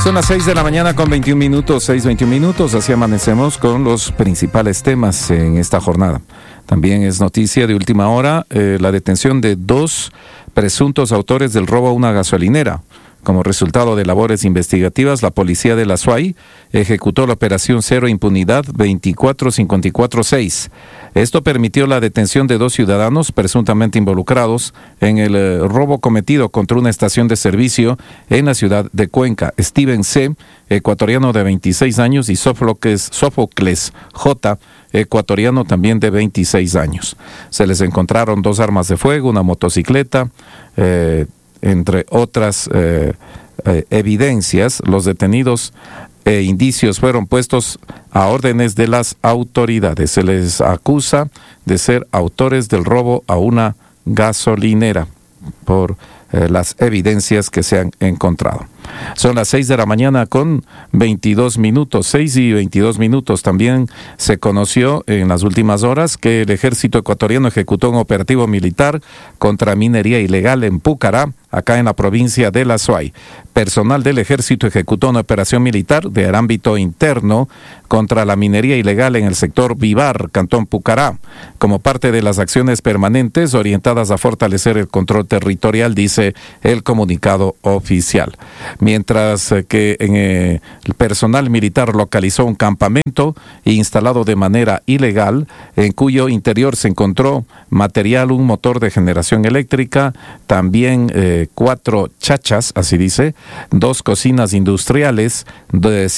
Son las 6 de la mañana con 21 minutos, 6:21 minutos, así amanecemos con los principales temas en esta jornada. También es noticia de última hora la detención de 2 presuntos autores del robo a una gasolinera. Como resultado de labores investigativas, la policía de la SUAY ejecutó la operación Cero Impunidad 24546. Esto permitió la detención de 2 ciudadanos presuntamente involucrados en el robo cometido contra una estación de servicio en la ciudad de Cuenca. Steven C., ecuatoriano de 26 años, y Sófocles J., ecuatoriano también de 26 años. Se les encontraron 2 armas de fuego, una motocicleta, entre otras evidencias. Los detenidos e indicios fueron puestos a órdenes de las autoridades. Se les acusa de ser autores del robo a una gasolinera por las evidencias que se han encontrado. Son las 6 de la mañana con 22 minutos, 6:22 minutos. También se conoció en las últimas horas que el ejército ecuatoriano ejecutó un operativo militar contra minería ilegal en Pucará, acá en la provincia de La Suay. Personal del ejército ejecutó una operación militar de ámbito interno contra la minería ilegal en el sector Vivar, Cantón Pucará, como parte de las acciones permanentes orientadas a fortalecer el control territorial, dice el comunicado oficial. Mientras que el personal militar localizó un campamento instalado de manera ilegal, en cuyo interior se encontró material, un motor de generación eléctrica, también 4 chachas, así dice, 2 cocinas industriales, de